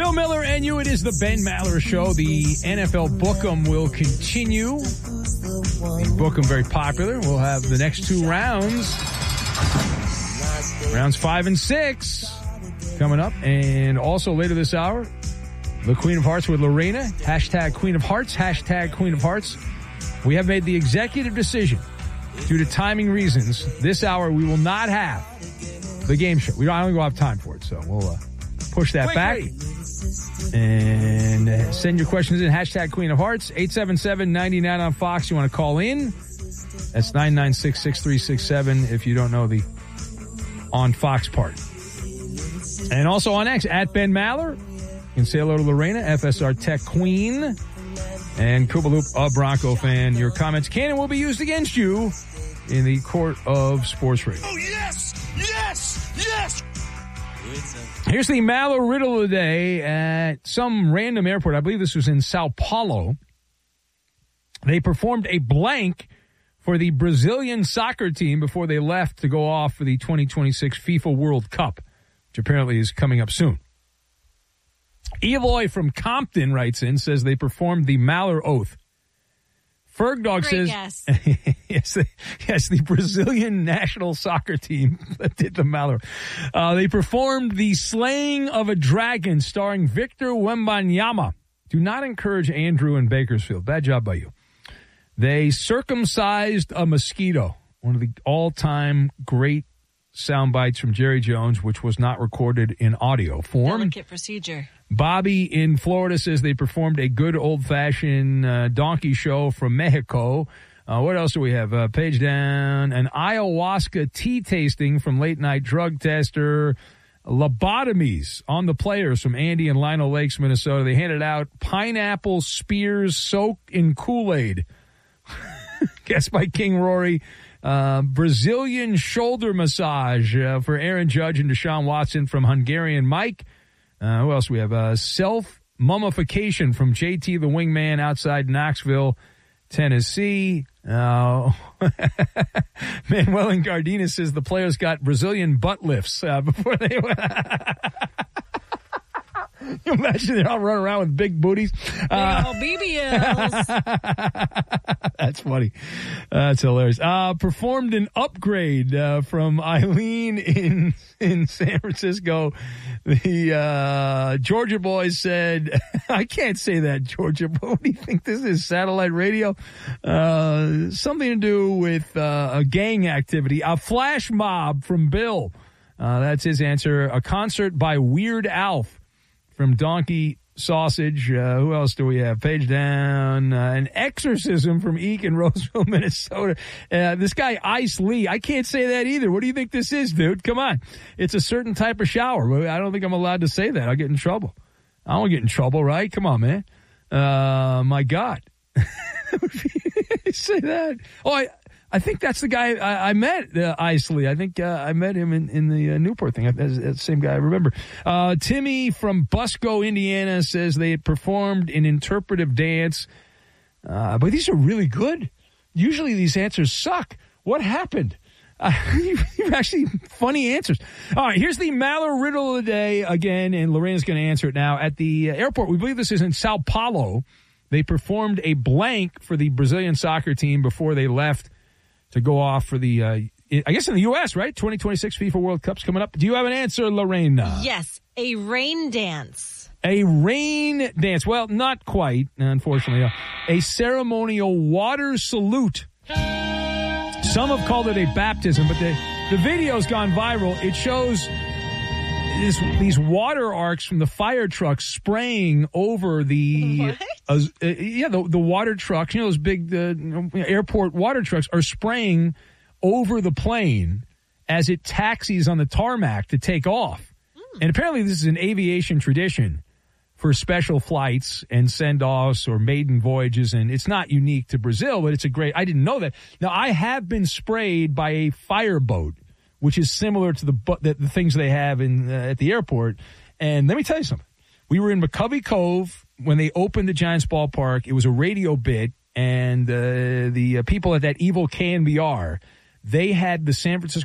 Bill Miller and you. It is the Ben Maller Show. The NFL Book'em will continue. The Book'em very popular. We'll have the next two rounds. Rounds 5 and 6 coming up. And also later this hour, the Queen of Hearts with Lorena. Hashtag Queen of Hearts. Hashtag Queen of Hearts. We have made the executive decision, due to timing reasons, this hour we will not have the game show. I don't have time for it, so we'll push that back. And send your questions in. Hashtag Queen of Hearts. 877-99 on Fox. You want to call in? That's 996-6367 if you don't know the on Fox part. And also on X, at Ben Maller. You can say hello to Lorena, FSR Tech Queen. And Koopaloop, a Bronco fan. Your comments can and will be used against you in the court of sports radio. Oh, yes! Yes! Yes! Here's the Maller riddle of the day. At some random airport, I believe this was in Sao Paulo, they performed a blank for the Brazilian soccer team before they left to go off for the 2026 FIFA World Cup, which apparently is coming up soon. Eloy from Compton writes in, says they performed the Maller Oath. Fergdog says, yes, the Brazilian national soccer team that did the Maller. They performed the Slaying of a Dragon starring Victor Wembanyama. Do not encourage Andrew in Bakersfield. Bad job by you. They circumcised a mosquito, one of the all-time great sound bites from Jerry Jones, which was not recorded in audio form. Delicate procedure. Bobby in Florida says they performed a good old-fashioned donkey show from Mexico. What else do we have? Page down. An ayahuasca tea tasting from Late Night Drug Tester. Lobotomies on the players from Andy and Lionel Lakes, Minnesota. They handed out pineapple spears soaked in Kool-Aid. Guessed by King Rory. Brazilian shoulder massage for Aaron Judge and Deshaun Watson from Hungarian Mike. Who else do we have? Self-mummification from JT the Wingman outside Knoxville, Tennessee. Manuel and Gardena says the players got Brazilian butt lifts before they went. You imagine they're all running around with big booties. BBLs. That's funny. That's hilarious. Performed an upgrade from Eileen in San Francisco. The Georgia boys said, I can't say that, Georgia, but what do you think this is, satellite radio? Something to do with a gang activity. A flash mob from Bill. That's his answer. A concert by Weird Alf from Donkey Sausage. Who else do we have? Page down. An exorcism from Eek in Roseville, Minnesota. This guy, Ice Lee. I can't say that either. What do you think this is, dude? Come on. It's a certain type of shower. I don't think I'm allowed to say that. I'll get in trouble. I don't get in trouble, right? Come on, man. My God. Say that. Oh, I think that's the guy I met, Ice Lee. I think I met him in the Newport thing. That's the same guy I remember. Timmy from Busco, Indiana says they performed an interpretive dance. But these are really good. Usually these answers suck. What happened? You're actually funny answers. All right, here's the Maller riddle of the day again, and Lorena's going to answer it now. At the airport, we believe this is in Sao Paulo, they performed a blank for the Brazilian soccer team before they left to go off for the, I guess in the U.S., right? 2026 FIFA World Cup's coming up. Do you have an answer, Lorena? Yes, a rain dance. A rain dance. Well, not quite, unfortunately. A ceremonial water salute. Some have called it a baptism, but the video's gone viral. It shows these water arcs from the fire trucks spraying over the the water trucks. You know, those big airport water trucks are spraying over the plane as it taxis on the tarmac to take off. And apparently this is an aviation tradition for special flights and send-offs or maiden voyages, and it's not unique to Brazil, but it's a great. I didn't know that. Now, I have been sprayed by a fireboat, which is similar to the things they have at the airport. And let me tell you something. We were in McCovey Cove when they opened the Giants ballpark. It was a radio bit, and the people at that evil KNBR, they had the San Francisco